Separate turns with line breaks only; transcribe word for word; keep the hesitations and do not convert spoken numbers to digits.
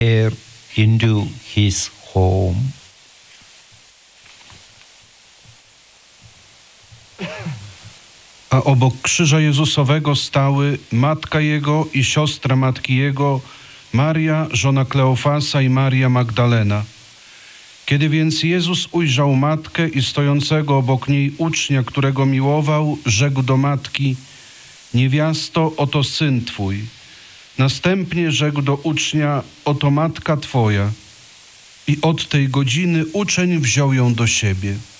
there into his home.
A obok krzyża Jezusowego stały matka Jego i siostra matki Jego, Maria, żona Kleofasa i Maria Magdalena. Kiedy więc Jezus ujrzał matkę i stojącego obok niej ucznia, którego miłował, rzekł do matki: niewiasto, oto syn twój. Następnie rzekł do ucznia: oto matka twoja. I od tej godziny uczeń wziął ją do siebie.